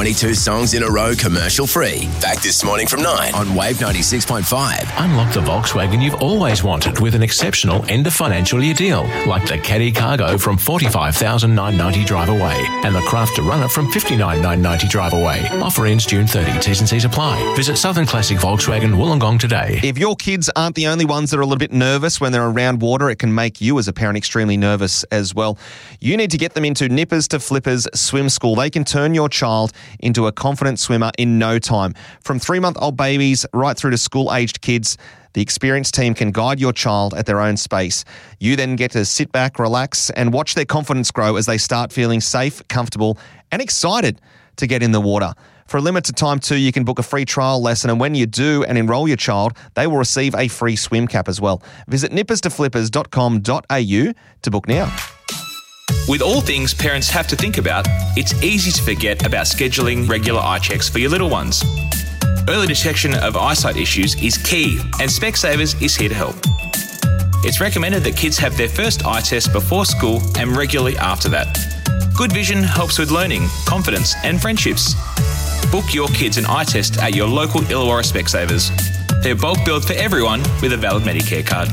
22 songs in a row commercial free. Back this morning from 9 on Wave 96.5. Unlock the Volkswagen you've always wanted with an exceptional end of financial year deal, like the Caddy Cargo from $45,990 drive away and the Crafter Runner from $59,990 drive away. Offer ends June 30. T's and C's apply. Visit Southern Classic Volkswagen Wollongong today. If your kids aren't the only ones that are a little bit nervous when they're around water, it can make you as a parent extremely nervous as well. You need to get them into Nippers to Flippers Swim School. They can turn your child into a confident swimmer in no time. From 3-month-old babies right through to school-aged kids, the experienced team can guide your child at their own space. You then get to sit back, relax, and watch their confidence grow as they start feeling safe, comfortable, and excited to get in the water. For a limited time too, you can book a free trial lesson, and when you do and enrol your child, they will receive a free swim cap as well. Visit nipperstoflippers.com.au to book now. With all things parents have to think about, it's easy to forget about scheduling regular eye checks for your little ones. Early detection of eyesight issues is key, and Specsavers is here to help. It's recommended that kids have their first eye test before school and regularly after that. Good vision helps with learning, confidence and friendships. Book your kids an eye test at your local Illawarra Specsavers. They're bulk billed for everyone with a valid Medicare card.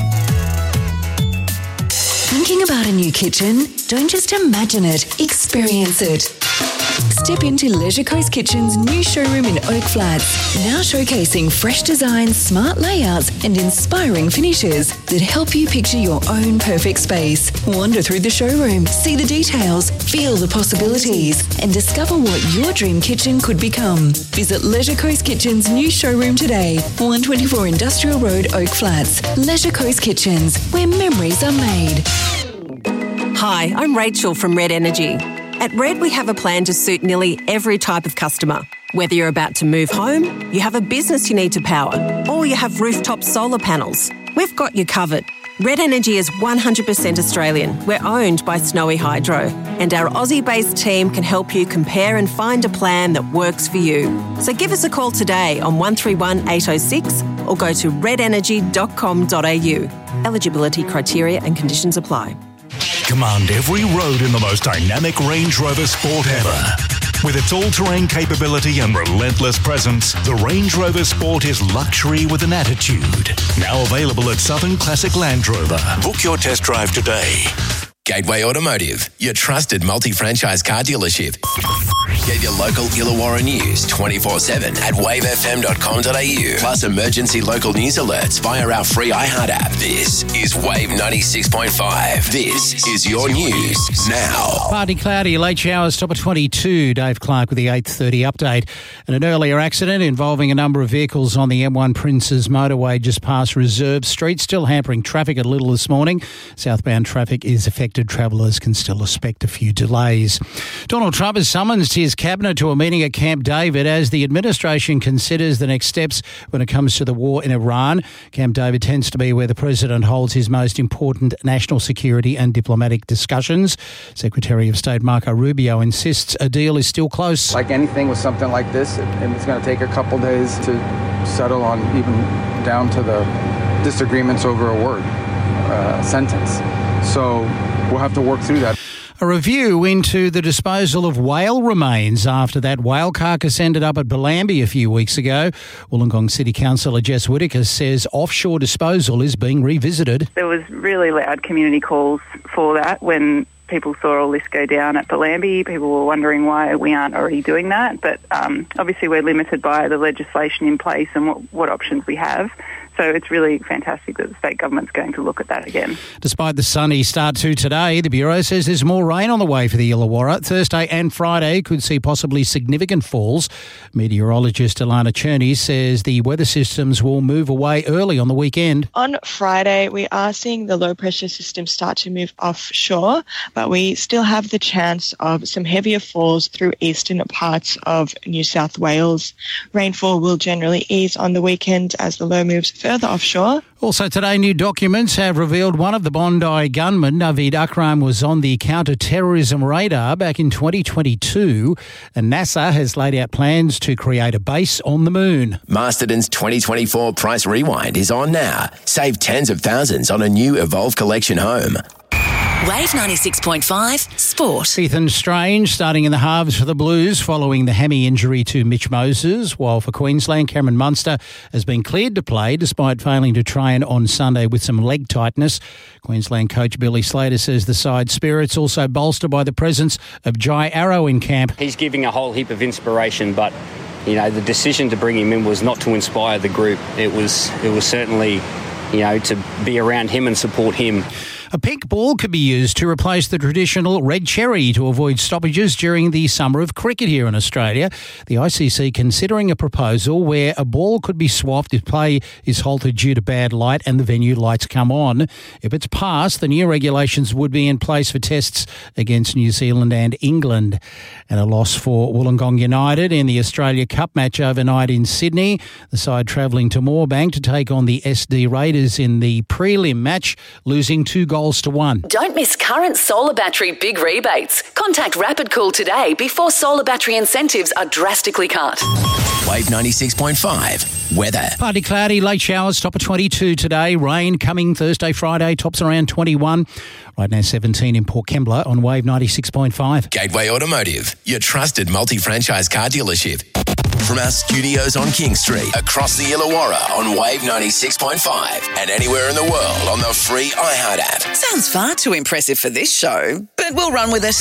Thinking about a new kitchen? Don't just imagine it, experience it. Step into Leisure Coast Kitchen's new showroom in Oak Flats, now showcasing fresh designs, smart layouts and inspiring finishes that help you picture your own perfect space. Wander through the showroom, see the details, feel the possibilities and discover what your dream kitchen could become. Visit Leisure Coast Kitchen's new showroom today, 124 Industrial Road, Oak Flats. Leisure Coast Kitchens, where memories are made. Hi, I'm Rachel from Red Energy. At Red, we have a plan to suit nearly every type of customer. Whether you're about to move home, you have a business you need to power, or you have rooftop solar panels, we've got you covered. Red Energy is 100% Australian. We're owned by Snowy Hydro, and our Aussie-based team can help you compare and find a plan that works for you. So give us a call today on 131 806 or go to redenergy.com.au. Eligibility criteria and conditions apply. Command every road in the most dynamic Range Rover Sport ever. With its all-terrain capability and relentless presence, the Range Rover Sport is luxury with an attitude. Now available at Southern Classic Land Rover. Book your test drive today. Gateway Automotive, your trusted multi-franchise car dealership. Get your local Illawarra news 24/7 at wavefm.com.au. Plus emergency local news alerts via our free iHeart app. This is Wave 96.5. This is your news now. Partly cloudy, late showers, top of 22. Dave Clark with the 8:30 update. And an earlier accident involving a number of vehicles on the M1 Princes motorway just past Reserve Street, still hampering traffic a little this morning. Southbound traffic is affected. Travellers can still expect a few delays. Donald Trump has summoned his cabinet to a meeting at Camp David as the administration considers the next steps when it comes to the war in Iran. Camp David tends to be where the president holds his most important national security and diplomatic discussions. Secretary of State Marco Rubio insists a deal is still close. Like anything with something like this, it's going to take a couple days to settle on, even down to the disagreements over a word, sentence. So we'll have to work through that. A review into the disposal of whale remains after that whale carcass ended up at Bellambi a few weeks ago. Wollongong City Councillor Jess Whitaker says offshore disposal is being revisited. There was really loud community calls for that when people saw all this go down at Bellambi. People were wondering why we aren't already doing that. But obviously we're limited by the legislation in place and what options we have. So it's really fantastic that the state government's going to look at that again. Despite the sunny start to today, the Bureau says there's more rain on the way for the Illawarra. Thursday and Friday could see possibly significant falls. Meteorologist Alana Cherney says the weather systems will move away early on the weekend. On Friday, we are seeing the low pressure system start to move offshore, but we still have the chance of some heavier falls through eastern parts of New South Wales. Rainfall will generally ease on the weekend as the low moves further offshore. Also today, new documents have revealed one of the Bondi gunmen, Naveed Akram, was on the counter-terrorism radar back in 2022, and NASA has laid out plans to create a base on the moon. Masterton's 2024 Price Rewind is on now. Save tens of thousands on a new Evolve Collection home. Wave 96.5 Sport. Ethan Strange starting in the halves for the Blues following the hammy injury to Mitch Moses, while for Queensland, Cameron Munster has been cleared to play despite failing to train on Sunday with some leg tightness. Queensland coach Billy Slater says the side's spirits also bolstered by the presence of Jai Arrow in camp. He's giving a whole heap of inspiration, but the decision to bring him in was not to inspire the group. It was certainly, to be around him and support him. A pink ball could be used to replace the traditional red cherry to avoid stoppages during the summer of cricket here in Australia. The ICC considering a proposal where a ball could be swapped if play is halted due to bad light and the venue lights come on. If it's passed, the new regulations would be in place for tests against New Zealand and England. And a loss for Wollongong United in the Australia Cup match overnight in Sydney. The side travelling to Moorebank to take on the SD Raiders in the prelim match, losing 2-1. Don't miss current solar battery big rebates. Contact Rapid Cool today before solar battery incentives are drastically cut. Wave 96.5 weather. Partly cloudy, late showers, top of 22 today. Rain coming Thursday, Friday, tops around 21. Right now 17 in Port Kembla on Wave 96.5. Gateway Automotive, your trusted multi-franchise car dealership. From our studios on King Street, across the Illawarra on Wave 96.5, and anywhere in the world on the free iHeart app. Sounds far too impressive for this show, but we'll run with it.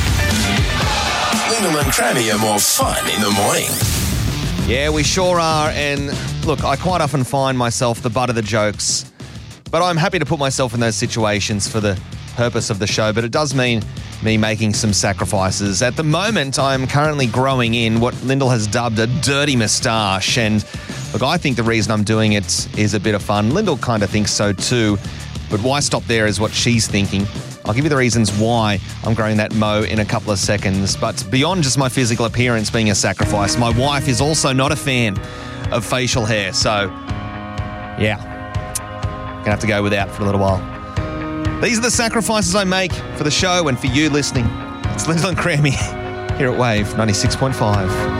Lyndall and Crammy are more fun in the morning. Yeah, we sure are. And look, I quite often find myself the butt of the jokes, but I'm happy to put myself in those situations for the purpose of the show. But it does mean me making some sacrifices. At the moment, I'm currently growing in what Lyndall has dubbed a dirty moustache. And look, I think the reason I'm doing it is a bit of fun. Lyndall kind of thinks so too. But why stop there is what she's thinking. I'll give you the reasons why I'm growing that mo in a couple of seconds. But beyond just my physical appearance being a sacrifice, my wife is also not a fan of facial hair. So, yeah, gonna have to go without for a little while. These are the sacrifices I make for the show and for you listening. It's Lyndall and Crammy here at Wave 96.5.